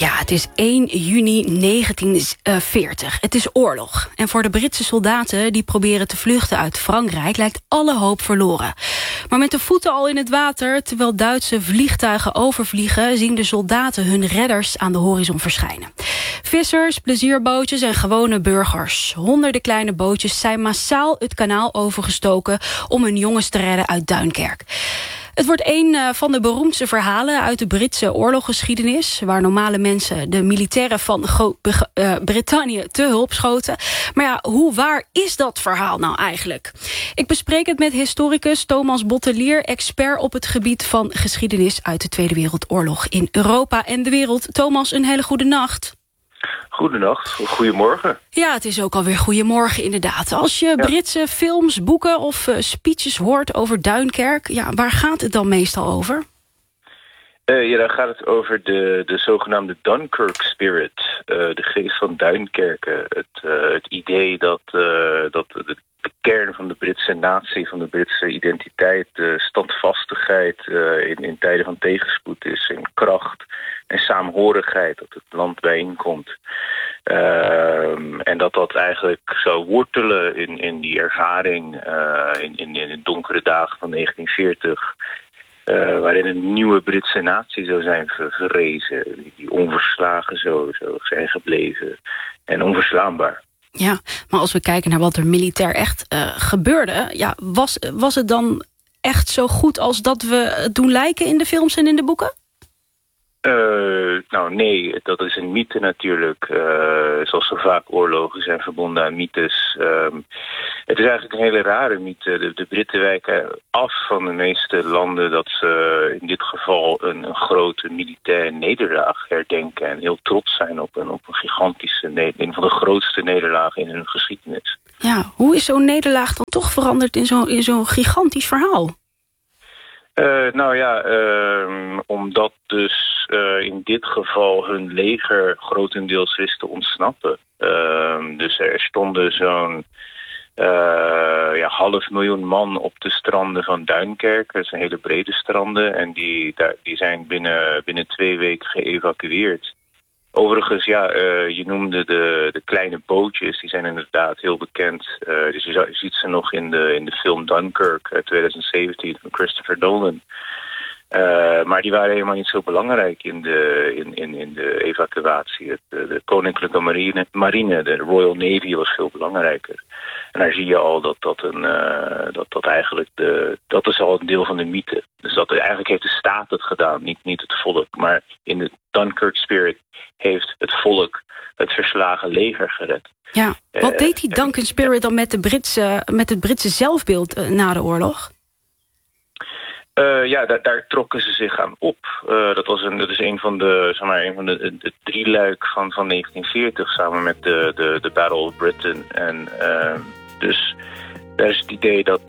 Ja, het is 1 juni 1940. Het is oorlog. En voor de Britse soldaten die proberen te vluchten uit Frankrijk lijkt alle hoop verloren. Maar met de voeten al in het water, terwijl Duitse vliegtuigen overvliegen, zien de soldaten hun redders aan de horizon verschijnen. Vissers, plezierbootjes en gewone burgers. Honderden kleine bootjes zijn massaal het kanaal overgestoken om hun jongens te redden uit Duinkerk. Het wordt een van de beroemdste verhalen uit de Britse oorlogsgeschiedenis, waar normale mensen de militairen van Groot-Brittannië te hulp schoten. Maar ja, hoe waar is dat verhaal nou eigenlijk? Ik bespreek het met historicus Thomas Bottelier, expert op het gebied van geschiedenis uit de Tweede Wereldoorlog in Europa en de wereld. Thomas, een hele goede nacht. Goedenacht, goedemorgen. Ja, het is ook alweer goedemorgen inderdaad. Als je Britse films, boeken of speeches hoort over Duinkerk, ja, waar gaat het dan meestal over? Dan gaat het over de zogenaamde Dunkirk spirit, de geest van Duinkerken. Het idee dat de kern van de Britse natie, van de Britse identiteit, de standvastigheid in tijden van tegenspoed is, en kracht en saamhorigheid, dat het land bijeenkomt. En dat eigenlijk zou wortelen in die ervaring in de donkere dagen van 1940... waarin een nieuwe Britse natie zou zijn verrezen, die onverslagen zou zijn gebleven en onverslaanbaar. Ja, maar als we kijken naar wat er militair echt gebeurde, ja, was het dan echt zo goed als dat we het doen lijken in de films en in de boeken? Nou nee, dat is een mythe natuurlijk. Zoals zo vaak oorlogen zijn verbonden aan mythes. Het is eigenlijk een hele rare mythe. De Britten wijken af van de meeste landen dat ze in dit geval een grote militaire nederlaag herdenken en heel trots zijn op een gigantische, een van de grootste nederlagen in hun geschiedenis. Ja, hoe is zo'n nederlaag dan toch veranderd in zo'n gigantisch verhaal? Omdat dus in dit geval hun leger grotendeels wist te ontsnappen. Dus er stonden zo'n 500.000 man op de stranden van Duinkerk. Dat zijn hele brede stranden en die zijn binnen 2 weken geëvacueerd. Overigens, je noemde de kleine bootjes, die zijn inderdaad heel bekend. Dus je ziet ze nog in de film Dunkirk uit 2017 van Christopher Nolan. Maar die waren helemaal niet zo belangrijk in de evacuatie. De koninklijke marine, de Royal Navy, was veel belangrijker. En daar zie je al dat eigenlijk dat is al een deel van de mythe. Dus eigenlijk heeft de staat het gedaan, niet het volk. Maar in de Dunkirk spirit heeft het volk het verslagen leger gered. Ja, wat deed die Duncan spirit dan met het Britse zelfbeeld na de oorlog? Daar trokken ze zich aan op. Dat is een van de drieluik van 1940 samen met de Battle of Britain. En dus daar is het idee dat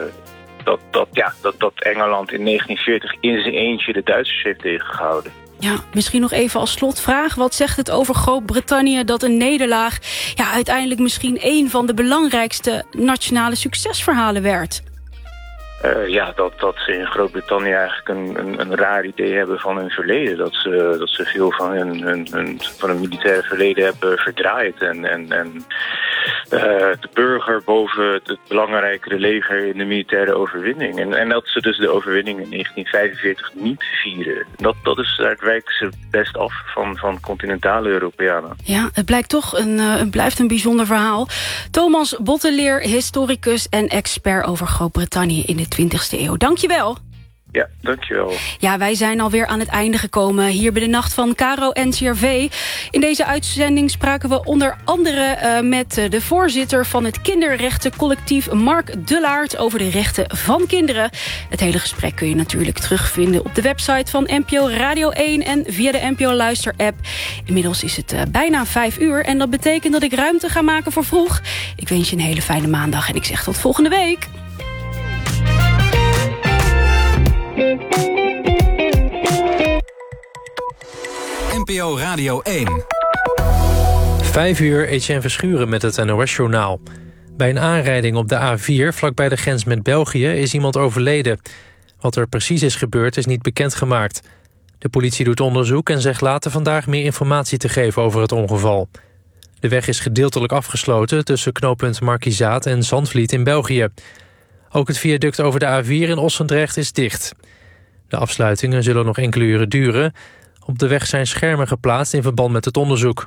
Engeland in 1940 in zijn eentje de Duitsers heeft tegengehouden. Ja, misschien nog even als slotvraag. Wat zegt het over Groot-Brittannië dat een nederlaag uiteindelijk misschien een van de belangrijkste nationale succesverhalen werd? Dat ze in Groot-Brittannië eigenlijk een raar idee hebben van hun verleden. Dat ze veel van hun militaire verleden hebben verdraaid. En de burger boven het belangrijkere leger in de militaire overwinning. En dat ze dus de overwinning in 1945 niet vieren. Daar wijken ze best af van continentale Europeanen. Ja, het blijkt toch blijft een bijzonder verhaal. Thomas Bottelier, historicus en expert over Groot-Brittannië in de 20e eeuw. Dankjewel. Ja, dankjewel. Ja, wij zijn alweer aan het einde gekomen hier bij de Nacht van Caro NCRV. In deze uitzending spraken we onder andere met de voorzitter van het kinderrechtencollectief Mark Dullaert over de rechten van kinderen. Het hele gesprek kun je natuurlijk terugvinden op de website van NPO Radio 1 en via de NPO Luister-app. Inmiddels is het bijna 5 uur en dat betekent dat ik ruimte ga maken voor vroeg. Ik wens je een hele fijne maandag en ik zeg tot volgende week. NPO Radio 1. 5 uur, Etienne Verschuren met het NOS-journaal. Bij een aanrijding op de A4, vlakbij de grens met België, is iemand overleden. Wat er precies is gebeurd is niet bekendgemaakt. De politie doet onderzoek en zegt later vandaag meer informatie te geven over het ongeval. De weg is gedeeltelijk afgesloten tussen knooppunt Markizaat en Zandvliet in België. Ook het viaduct over de A4 in Ossendrecht is dicht. De afsluitingen zullen nog enkele uren duren. Op de weg zijn schermen geplaatst in verband met het onderzoek.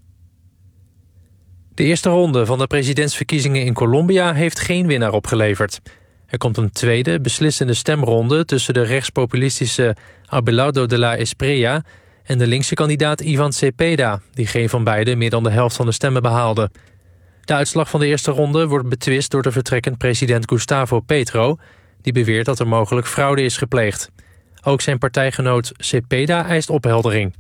De eerste ronde van de presidentsverkiezingen in Colombia heeft geen winnaar opgeleverd. Er komt een tweede, beslissende stemronde tussen de rechtspopulistische Abelardo de la Espriella en de linkse kandidaat Ivan Cepeda, die geen van beiden meer dan de helft van de stemmen behaalde. De uitslag van de eerste ronde wordt betwist door de vertrekkend president Gustavo Petro, die beweert dat er mogelijk fraude is gepleegd. Ook zijn partijgenoot Cepeda eist opheldering.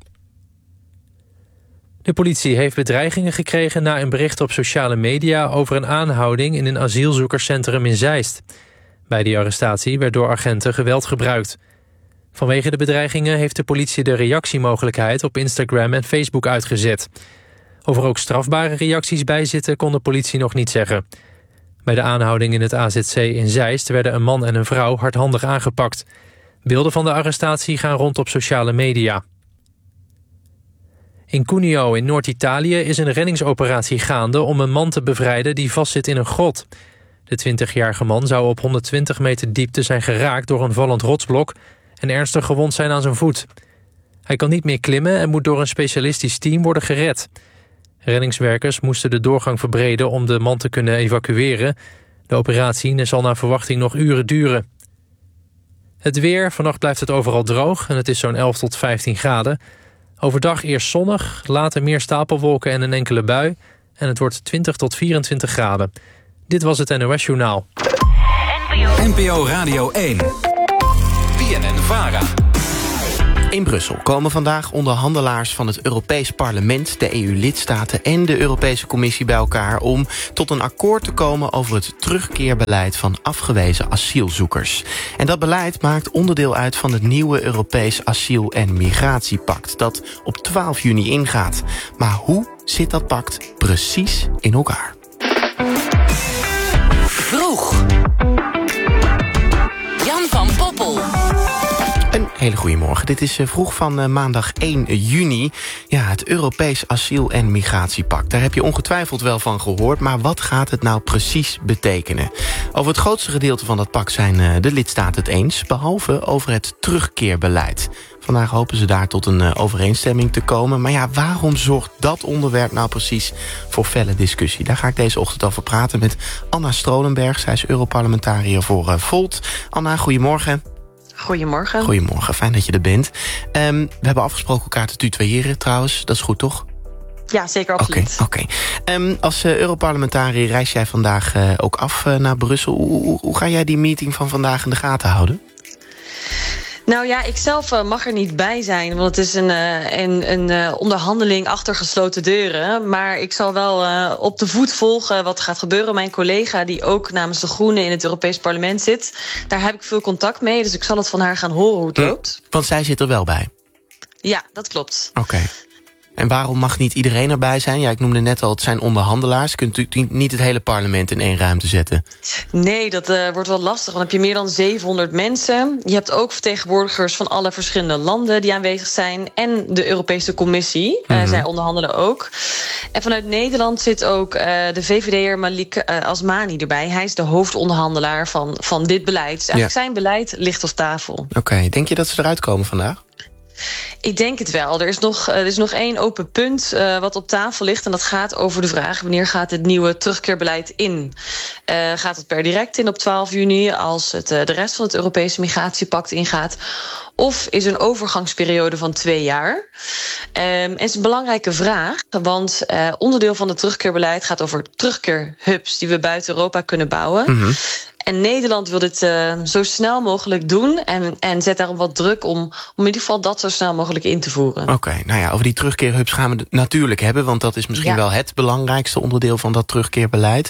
De politie heeft bedreigingen gekregen na een bericht op sociale media over een aanhouding in een asielzoekerscentrum in Zeist. Bij die arrestatie werd door agenten geweld gebruikt. Vanwege de bedreigingen heeft de politie de reactiemogelijkheid op Instagram en Facebook uitgezet. Of er ook strafbare reacties bij zitten, kon de politie nog niet zeggen. Bij de aanhouding in het AZC in Zeist werden een man en een vrouw hardhandig aangepakt. Beelden van de arrestatie gaan rond op sociale media. In Cuneo in Noord-Italië is een reddingsoperatie gaande om een man te bevrijden die vastzit in een grot. De 20-jarige man zou op 120 meter diepte zijn geraakt door een vallend rotsblok en ernstig gewond zijn aan zijn voet. Hij kan niet meer klimmen en moet door een specialistisch team worden gered. Reddingswerkers moesten de doorgang verbreden om de man te kunnen evacueren. De operatie zal naar verwachting nog uren duren. Het weer, vannacht blijft het overal droog en het is zo'n 11 tot 15 graden. Overdag eerst zonnig, later meer stapelwolken en een enkele bui. En het wordt 20 tot 24 graden. Dit was het NOS Journaal. NPO Radio 1. BNN-VARA. In Brussel komen vandaag onderhandelaars van het Europees Parlement, de EU-lidstaten en de Europese Commissie bij elkaar om tot een akkoord te komen over het terugkeerbeleid van afgewezen asielzoekers. En dat beleid maakt onderdeel uit van het nieuwe Europees Asiel- en Migratiepact dat op 12 juni ingaat. Maar hoe zit dat pact precies in elkaar? Vroeg. Jan van Poppel. Een hele goede morgen. Dit is vroeg van maandag 1 juni. Ja, het Europees Asiel- en Migratiepact. Daar heb je ongetwijfeld wel van gehoord, maar wat gaat het nou precies betekenen? Over het grootste gedeelte van dat pact zijn de lidstaten het eens, behalve over het terugkeerbeleid. Vandaag hopen ze daar tot een overeenstemming te komen. Maar ja, waarom zorgt dat onderwerp nou precies voor felle discussie? Daar ga ik deze ochtend over praten met Anna Strolenberg. Zij is Europarlementariër voor Volt. Anna, goedemorgen. Goedemorgen. Goedemorgen, fijn dat je er bent. We hebben afgesproken elkaar te tutoyeren trouwens. Dat is goed, toch? Ja, zeker, absoluut. Oké. Als Europarlementariër reis jij vandaag ook af naar Brussel. Hoe ga jij die meeting van vandaag in de gaten houden? Nou ja, ik zelf mag er niet bij zijn, want het is een onderhandeling achter gesloten deuren. Maar ik zal wel op de voet volgen wat gaat gebeuren. Mijn collega, die ook namens de Groenen in het Europees Parlement zit, daar heb ik veel contact mee, dus ik zal het van haar gaan horen hoe het loopt. Want zij zit er wel bij? Ja, dat klopt. Oké. En waarom mag niet iedereen erbij zijn? Ja, ik noemde net al, het zijn onderhandelaars. Je kunt natuurlijk niet het hele parlement in één ruimte zetten. Nee, dat wordt wel lastig. Dan heb je meer dan 700 mensen. Je hebt ook vertegenwoordigers van alle verschillende landen die aanwezig zijn. En de Europese Commissie. Zij onderhandelen ook. En vanuit Nederland zit ook de VVD'er Malik Asmani erbij. Hij is de hoofdonderhandelaar van dit beleid. Dus eigenlijk zijn beleid ligt op tafel. Oké, denk je dat ze eruit komen vandaag? Ik denk het wel. Er is nog één open punt wat op tafel ligt. En dat gaat over de vraag: wanneer gaat het nieuwe terugkeerbeleid in? Gaat het per direct in op 12 juni als het de rest van het Europese Migratiepact ingaat? Of is een overgangsperiode van 2 jaar? Het is een belangrijke vraag, want onderdeel van het terugkeerbeleid gaat over terugkeerhubs die we buiten Europa kunnen bouwen. Mm-hmm. En Nederland wil dit zo snel mogelijk doen en zet daarom wat druk om in ieder geval dat zo snel mogelijk in te voeren. Oké, nou ja, over die terugkeerhubs gaan we het natuurlijk hebben, want dat is misschien wel het belangrijkste onderdeel van dat terugkeerbeleid.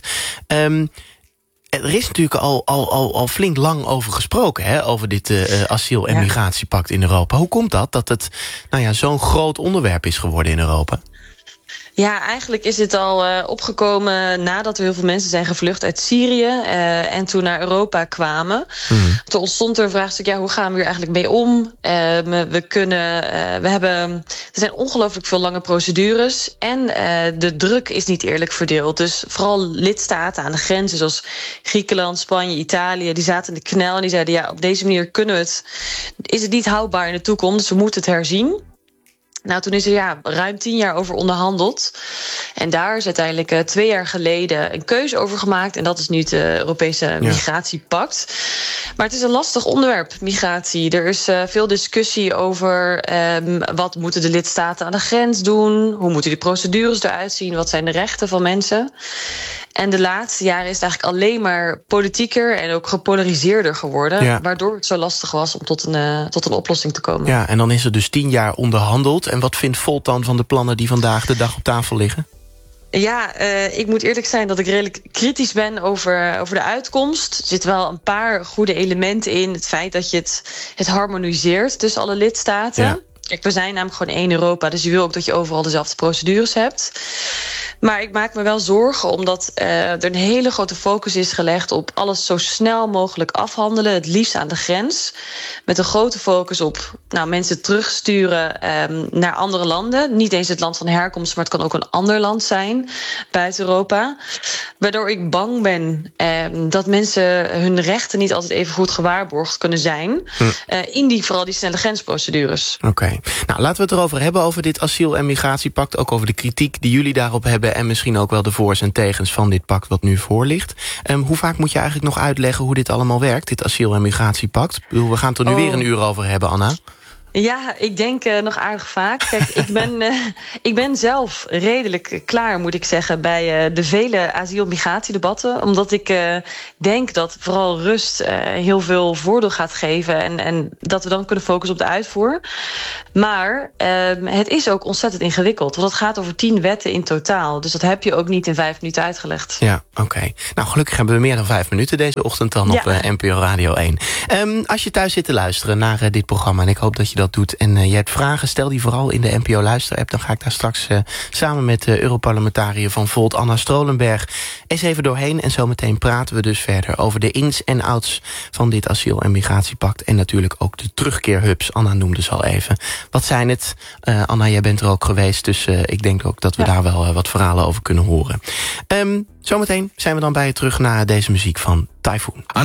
Er is natuurlijk al flink lang over gesproken, hè, over dit asiel- en migratiepact in Europa. Hoe komt dat het zo'n groot onderwerp is geworden in Europa? Ja, eigenlijk is dit al opgekomen nadat er heel veel mensen zijn gevlucht uit Syrië en toen naar Europa kwamen. Toen ontstond er een vraagstuk, hoe gaan we hier eigenlijk mee om? Er zijn ongelooflijk veel lange procedures en de druk is niet eerlijk verdeeld. Dus vooral lidstaten aan de grenzen zoals Griekenland, Spanje, Italië, die zaten in de knel en die zeiden, op deze manier is het niet houdbaar in de toekomst, dus we moeten het herzien. Nou, toen is er ruim 10 jaar over onderhandeld. En daar is uiteindelijk 2 jaar geleden een keuze over gemaakt. En dat is nu het Europese migratiepact. Maar het is een lastig onderwerp, migratie. Er is veel discussie over wat moeten de lidstaten aan de grens doen? Hoe moeten die procedures eruit zien? Wat zijn de rechten van mensen? En de laatste jaren is het eigenlijk alleen maar politieker en ook gepolariseerder geworden. Ja. Waardoor het zo lastig was om tot een oplossing te komen. Ja, en dan is er dus 10 jaar onderhandeld. En wat vindt Volt dan van de plannen die vandaag de dag op tafel liggen? Ja, ik moet eerlijk zijn dat ik redelijk kritisch ben over de uitkomst. Er zitten wel een paar goede elementen in. Het feit dat je het harmoniseert tussen alle lidstaten. Ja. Kijk, we zijn namelijk gewoon 1 Europa, dus je wil ook dat je overal dezelfde procedures hebt. Maar ik maak me wel zorgen omdat er een hele grote focus is gelegd op alles zo snel mogelijk afhandelen. Het liefst aan de grens. Met een grote focus op mensen terugsturen naar andere landen. Niet eens het land van herkomst, maar het kan ook een ander land zijn buiten Europa. Waardoor ik bang ben dat mensen hun rechten niet altijd even goed gewaarborgd kunnen zijn. In vooral die snelle grensprocedures. Oké. Nou, laten we het erover hebben, over dit asiel- en migratiepact. Ook over de kritiek die jullie daarop hebben. En misschien ook wel de voor's en tegens van dit pact wat nu voor ligt. Hoe vaak moet je eigenlijk nog uitleggen hoe dit allemaal werkt, dit asiel- en migratiepact? We gaan het er nu weer een uur over hebben, Anna. Ja, ik denk nog aardig vaak. Kijk, ik ben zelf redelijk klaar, moet ik zeggen, bij de vele asiel-migratiedebatten. Omdat ik denk dat vooral rust heel veel voordeel gaat geven. En dat we dan kunnen focussen op de uitvoer. Maar het is ook ontzettend ingewikkeld. Want het gaat over 10 wetten in totaal. Dus dat heb je ook niet in 5 minuten uitgelegd. Ja, oké. Nou, gelukkig hebben we meer dan 5 minuten deze ochtend dan op NPO Radio 1. Als je thuis zit te luisteren naar dit programma, en ik hoop dat je dat doet, en je hebt vragen, stel die vooral in de NPO Luister-app. Dan ga ik daar straks samen met de Europarlementariër van Volt, Anna Strolenberg, eens even doorheen. En zometeen praten we dus verder over de ins en outs van dit asiel- en migratiepact. En natuurlijk ook de terugkeerhubs. Anna noemde ze al even. Wat zijn het? Anna, jij bent er ook geweest, dus ik denk ook dat we daar wel wat verhalen over kunnen horen. Zometeen zijn we dan bij je terug naar deze muziek van Typhoon.